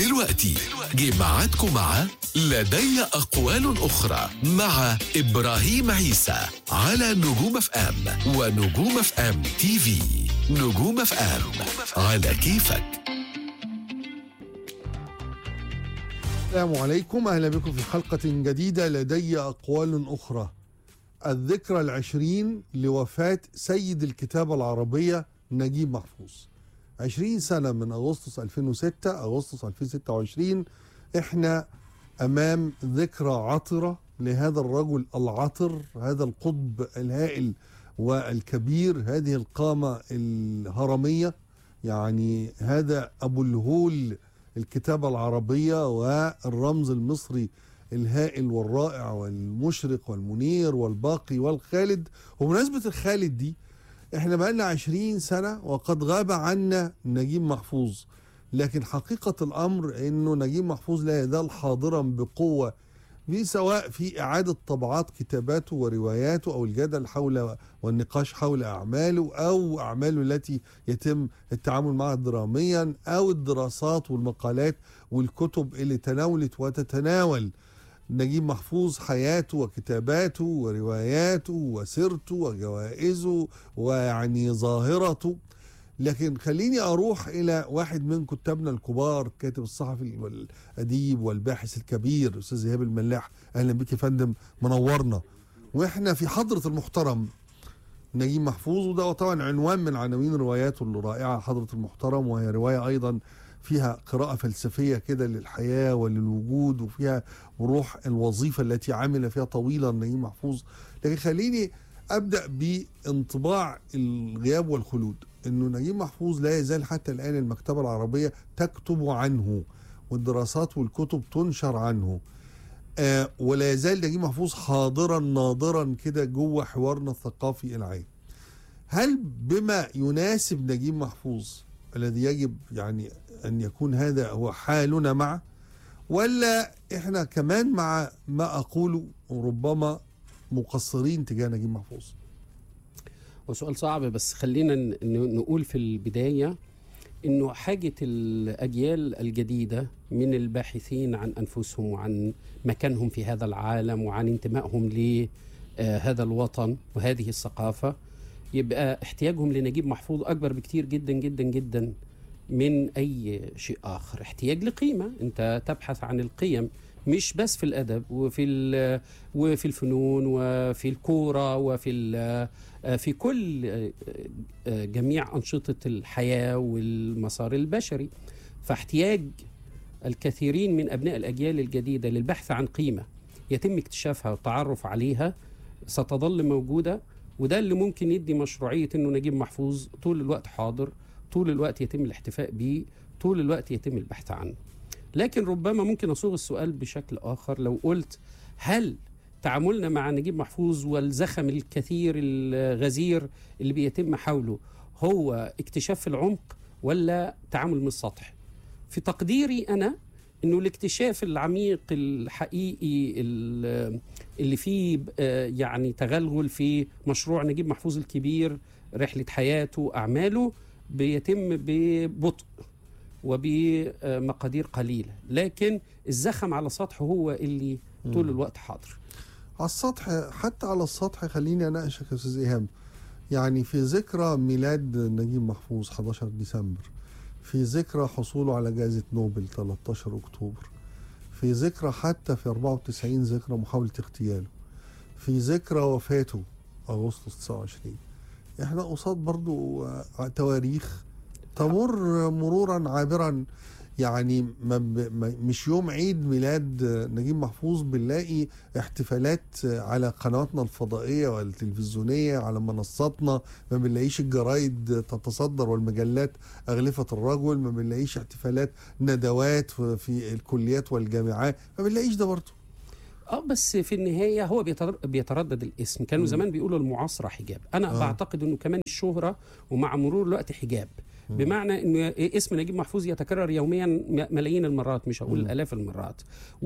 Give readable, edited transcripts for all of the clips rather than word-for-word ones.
دلوقتي جه ميعادكم مع لدي أقوال أخرى مع إبراهيم عيسى على نجوم اف ام ونجوم اف ام تي في. نجوم اف ام على كيفك. السلام عليكم، أهلا بكم في حلقة جديدة لدي أقوال أخرى. الذكرى 20 لوفاة سيد الكتابة العربية نجيب محفوظ. 20 سنة من أغسطس 2006 أغسطس 2026. إحنا أمام ذكرى عطرة لهذا الرجل العطر، هذا القطب الهائل والكبير، هذه القامة الهرمية، يعني هذا أبو الهول الكتابة العربية والرمز المصري الهائل والرائع والمشرق والمنير والباقي والخالد. وبمناسبة الخالد دي، احنا بقالنا 20 سنة وقد غاب عنا نجيب محفوظ، لكن حقيقة الأمر انه نجيب محفوظ لا يزال حاضرا بقوة، سواء في إعادة طبعات كتاباته ورواياته أو الجدل حول والنقاش حول أعماله أو أعماله التي يتم التعامل معها دراميا أو الدراسات والمقالات والكتب اللي تناولت وتتناول نجيب محفوظ حياته وكتاباته ورواياته وسيرته وجوائزه ويعني ظاهرته. لكن خليني أروح إلى واحد من كتابنا الكبار، الكاتب الصحفي والأديب والباحث الكبير أستاذ إيهاب الملاح. أهلا بك يا فندم، منورنا. وإحنا في حضرة المحترم نجيب محفوظ، وده طبعا عنوان من عناوين رواياته الرائعة حضرة المحترم، وهي رواية أيضا فيها قراءة فلسفية كده للحياة وللوجود، وفيها روح الوظيفة التي عمل فيها طويلا نجيب محفوظ. لكن خليني أبدأ بانطباع الغياب والخلود، أنه نجيب محفوظ لا يزال حتى الآن المكتبة العربية تكتب عنه والدراسات والكتب تنشر عنه، ولا يزال نجيب محفوظ حاضرا ناظرا كده جوه حوارنا الثقافي العام. هل بما يناسب نجيب محفوظ الذي يجب يعني أن يكون هذا هو حالنا معه، ولا إحنا كمان مع ما أقوله ربما مقصرين تجاه نجيب محفوظ؟ وسؤال صعب، بس خلينا نقول في البداية إنه حاجة الأجيال الجديدة من الباحثين عن أنفسهم وعن مكانهم في هذا العالم وعن انتمائهم لهذا الوطن وهذه الثقافة، يبقى احتياجهم لنجيب محفوظ أكبر بكتير جدا جدا جدا من أي شيء آخر. احتياج لقيمة، أنت تبحث عن القيم مش بس في الأدب وفي الفنون وفي الكورة في كل جميع أنشطة الحياة والمسار البشري. فاحتياج الكثيرين من أبناء الأجيال الجديدة للبحث عن قيمة يتم اكتشافها والتعرف عليها ستظل موجودة، وده اللي ممكن يدي مشروعية إنه نجيب محفوظ طول الوقت حاضر، طول الوقت يتم الاحتفاء به، طول الوقت يتم البحث عنه. لكن ربما ممكن أصوغ السؤال بشكل آخر لو قلت: هل تعاملنا مع نجيب محفوظ والزخم الكثير الغزير اللي بيتم حوله هو اكتشاف في العمق ولا تعامل من السطح؟ في تقديري أنا إنه الاكتشاف العميق الحقيقي اللي فيه يعني تغلغل في مشروع نجيب محفوظ الكبير، رحلة حياته أعماله، بيتم ببطء وبمقادير قليلة، لكن الزخم على سطحه هو اللي طول الوقت حاضر. على السطح، حتى على السطح خليني أناقشك يا أستاذ إيهاب. يعني في ذكرى ميلاد نجيب محفوظ 11 ديسمبر، في ذكرى حصوله على جائزة نوبل 13 أكتوبر، في ذكرى حتى في 94 ذكرى محاولة اغتياله، في ذكرى وفاته أغسطس 29. احنا قصاد برضو تواريخ تمر مرورا عابرا. يعني مش يوم عيد ميلاد نجيب محفوظ بنلاقي احتفالات على قنواتنا الفضائية والتلفزيونية، على منصاتنا ما بنلاقيش الجرايد تتصدر والمجلات أغلفة الرجل، ما بنلاقيش احتفالات ندوات في الكليات والجامعات، ما بنلاقيش ده برضه. بس في النهاية هو بيتردد الاسم. كانوا زمان بيقولوا المعاصرة حجاب، أنا بعتقد أنه كمان الشهرة ومع مرور الوقت حجاب، بمعنى أن اسم نجيب محفوظ يتكرر يوميا ملايين المرات، مش هقول آلاف المرات،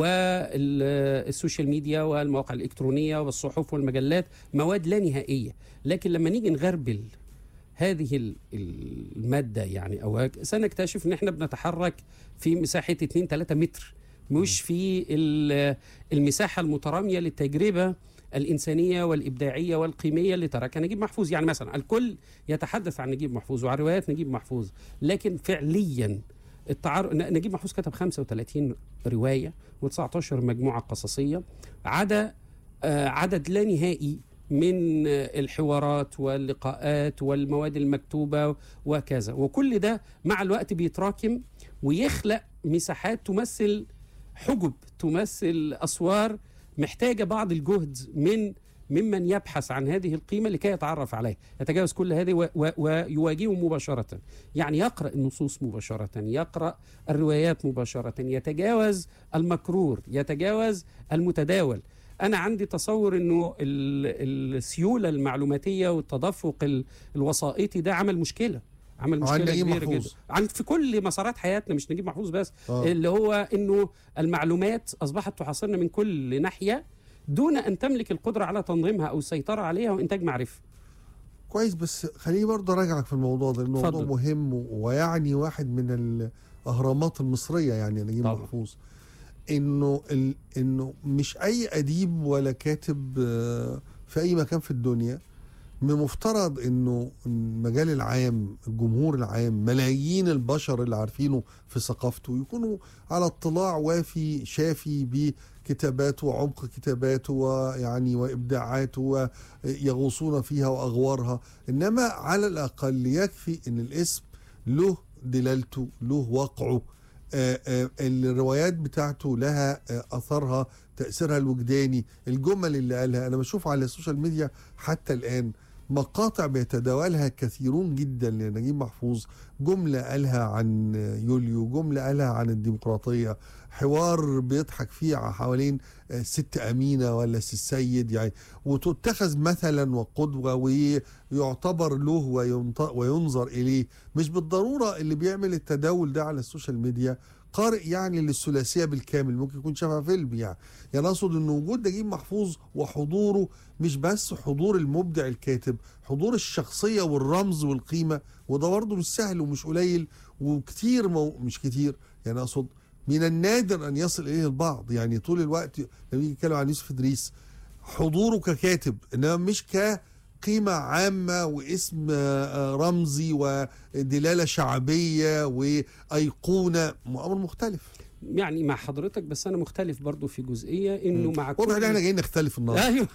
والسوشيال ميديا والمواقع الإلكترونية والصحف والمجلات مواد لا نهائية. لكن لما نيجي نغربل هذه المادة يعني أو سنكتشف إن إحنا بنتحرك في مساحة 2-3 متر، مش في المساحة المترامية للتجربة الإنسانية والإبداعية والقيمية اللي تركها نجيب محفوظ. يعني مثلا الكل يتحدث عن نجيب محفوظ وعن روايات نجيب محفوظ، لكن فعليا نجيب محفوظ كتب 35 رواية و19 مجموعة قصصية، عدد لا نهائي من الحوارات واللقاءات والمواد المكتوبة وكذا، وكل ده مع الوقت بيتراكم ويخلق مساحات تمثل حجب، تمثل أسوار محتاجة بعض الجهد ممن يبحث عن هذه القيمة لكي يتعرف عليها، يتجاوز كل هذه ويواجهه مباشرة، يعني يقرأ النصوص مباشرة، يقرأ الروايات مباشرة، يتجاوز المكرور، يتجاوز المتداول. أنا عندي تصور أنه السيولة المعلوماتية والتدفق الوسائطي ده عمل مشكلة كبيرة جدا في كل مسارات حياتنا، مش نجيب محفوظ بس. اللي هو أنه المعلومات أصبحت تحاصرنا من كل ناحية دون أن تملك القدرة على تنظيمها أو السيطرة عليها وإنتاج معرفة. كويس، بس خليني برضه أراجعك في الموضوع ده، الموضوع فضل. مهم ويعني واحد من الأهرامات المصرية يعني نجيب محفوظ، إنه مش أي أديب ولا كاتب في أي مكان في الدنيا من مفترض إنه المجال العام، الجمهور العام، ملايين البشر اللي عارفينه في ثقافته يكونوا على اطلاع وافي شافي بكتاباته وعمق كتاباته ويعني وإبداعاته ويغوصون فيها وأغوارها، إنما على الأقل يكفي إن الاسم له دلالته، له وقعه، الروايات بتاعته لها أثرها، تأثيرها الوجداني، الجمل اللي قالها. أنا بشوف على السوشيال ميديا حتى الآن مقاطع بيتداولها كثيرون جدا لنجيب محفوظ، جملة قالها عن يوليو، جملة قالها عن الديمقراطية، حوار بيضحك فيه حوالين ست أمينة ولا السيد يعني، وتتخذ مثلا وقدوة ويعتبر له وينظر إليه. مش بالضرورة اللي بيعمل التداول ده على السوشيال ميديا قارئ يعني للثلاثية بالكامل، ممكن يكون شافها فيلم يعني أقصد أن وجود نجيب محفوظ وحضوره مش بس حضور المبدع الكاتب، حضور الشخصية والرمز والقيمة، وده برضه مش سهل ومش قليل وكتير مش كتير يعني، أقصد من النادر أن يصل إليه البعض. يعني طول الوقت لما يجي يتكلم عن يوسف إدريس حضوره ككاتب، إنما مش قيمة عامة واسم رمزي ودلالة شعبية وأيقونة، أمر مختلف. يعني مع حضرتك، بس أنا مختلف برضو في جزئية إنه مع واضح إن إحنا جايين نختلف النهارده. أيوه.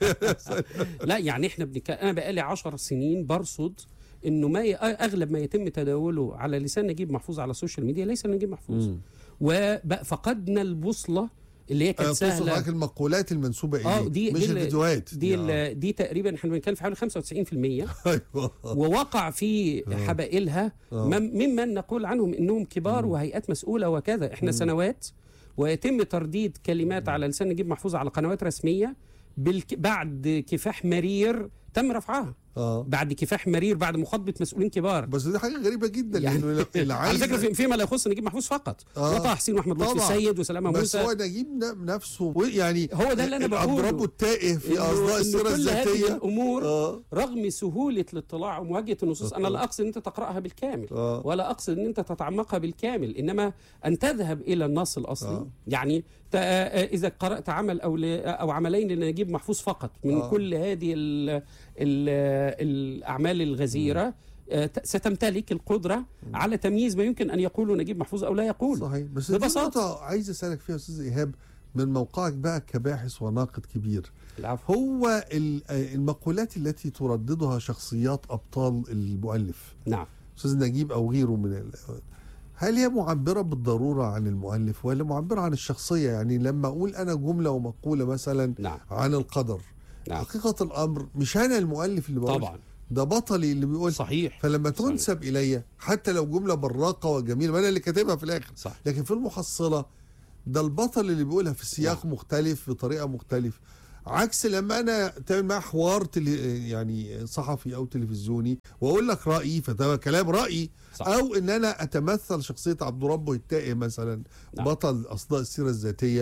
لا يعني إحنا أنا بقالي 10 سنين برصد إنه أغلب ما يتم تداوله على لسان نجيب محفوظ على السوشيال ميديا ليس نجيب محفوظ، وفقدنا البوصلة اللي هي كانت سهله. المقولات المنسوبه اليه مش الفيديوهات دي تقريبا احنا بنتكلم في حوالي 95%. أيوة. ووقع في حبائلها ممن نقول عنهم انهم كبار وهيئات مسؤوله وكذا. احنا سنوات ويتم ترديد كلمات على لسان نجيب محفوظ على قنوات رسميه بعد كفاح مرير تم رفعها. بعد كفاح مرير، بعد مخاطبه مسؤولين كبار. بس دي حاجه غريبه جدا يعني على فكره فيما لا يخص نجيب محفوظ فقط، وطه حسين واحمد لطفي السيد وسلامه موسى. بس هو نجيب نفسه يعني هو ده اللي انا بقوله، اضربه التائه في اصداء السيره الذاتيه. كل هذه الامور رغم سهوله الاطلاع ومواجهه النصوص، انا لا اقصد ان انت تقراها بالكامل ولا اقصد ان انت تتعمقها بالكامل، انما ان تذهب الى النص الاصلي. يعني اذا قرات عمل او عملين لنجيب محفوظ فقط من كل هذه الأعمال الغزيرة ستمتلك القدرة على تمييز ما يمكن أن يقوله نجيب محفوظ أو لا يقول. صحيح. بس ببساطة عايز أسألك فيها أستاذ إيهاب من موقعك بقى كباحث وناقد كبير. العفو. هو المقولات التي ترددها شخصيات أبطال المؤلف، نعم، أستاذ نجيب أو غيره هل هي معبرة بالضرورة عن المؤلف ولا معبرة عن الشخصية؟ يعني لما أقول أنا جملة ومقولة مثلا عن القدر، حقيقة الأمر مش أنا المؤلف اللي بقول، طبعا ده بطلي اللي بيقول. صحيح. فلما تنسب إلي حتى لو جملة براقة وجميلة ما أنا اللي كاتبها في الآخر، صح. لكن في المحصلة ده البطل اللي بيقولها في سياق مختلف بطريقة مختلف، عكس لما أنا تعمل معاه حوار يعني صحفي أو تلفزيوني وأقول لك رأيي فده كلام رأيي، صح. أو إن أنا أتمثل شخصية عبد ربه التائه مثلا، بطل أصداء السيرة الذاتية،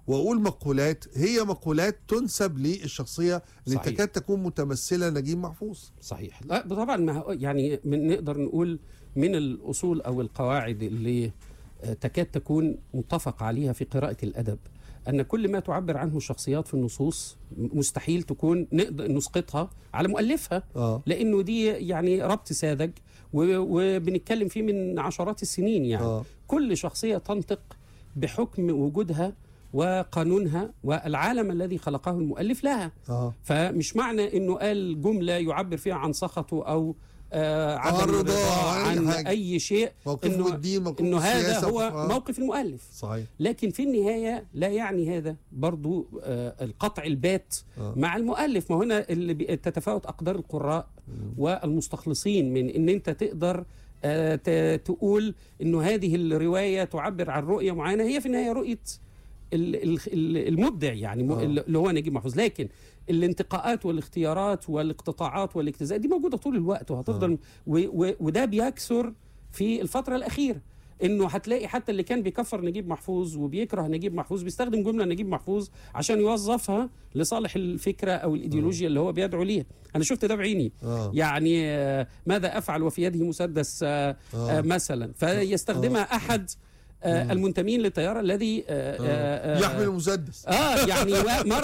واقول مقولات هي مقولات تنسب للشخصيه اللي صحيح. تكاد تكون متمثله نجيب محفوظ. صحيح. لا طبعا يعني نقدر نقول من الأصول أو القواعد اللي تكاد تكون متفق عليها في قراءة الأدب أن كل ما تعبر عنه الشخصيات في النصوص مستحيل تكون نقدر نسقطها على مؤلفها. لأنه دي يعني ربط ساذج وبنتكلم فيه من عشرات السنين يعني. كل شخصية تنطق بحكم وجودها وقانونها والعالم الذي خلقه المؤلف لها. فمش معنى أنه قال جملة يعبر فيها عن سخطه أو عدم الرضا عن أي شيء إنه هذا هو موقف المؤلف. صحيح. لكن في النهاية لا يعني هذا برضو القطع البات مع المؤلف. ما هنا اللي تتفاوت أقدار القراء والمستخلصين من إن أنت تقدر تقول إنه هذه الرواية تعبر عن رؤية معينة، هي في النهاية رؤية المبدع يعني اللي هو نجيب محفوظ. لكن الانتقاءات والاختيارات والاقتطاعات والاجتزاء دي موجودة طول الوقت وهتفضل وده بيكثر في الفترة الأخيرة. انه هتلاقي حتى اللي كان بيكفر نجيب محفوظ وبيكره نجيب محفوظ بيستخدم جملة نجيب محفوظ عشان يوظفها لصالح الفكرة او الايديولوجيا اللي هو بيدعو ليها. انا شفت ده بعيني. يعني ماذا افعل وفي يده مسدس مثلا، فيستخدمها احد المنتمين للتيار الذي يحمل المسدس يعني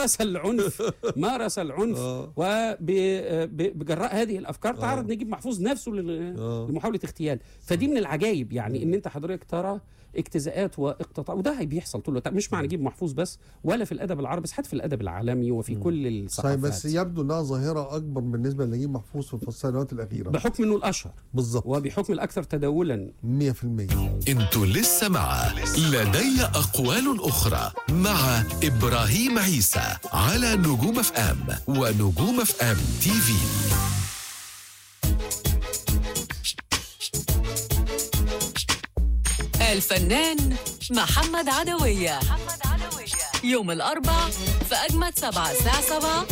مارس العنف وبجراء هذه الافكار تعرض نجيب محفوظ نفسه لمحاوله اغتيال. فدي من العجائب يعني ان انت حضرتك ترى اجتزاءات واقتطاع، وده بيحصل طول الوقت مش مع نجيب محفوظ بس ولا في الادب العربي بس، حتى في الادب العالمي وفي كل الثقافات. بس يبدو انها ظاهره اكبر بالنسبه لنجيب محفوظ في السنوات الاخيره بحكم انه الاشهر بالظبط وبحكم الاكثر تداولا 100%. انتوا لسه مع لدي اقوال اخرى مع ابراهيم عيسى على نجوم اف ام ونجوم اف ام تي في. الفنان محمد عدوية يوم الأربعاء في أجمد 7 الساعة 7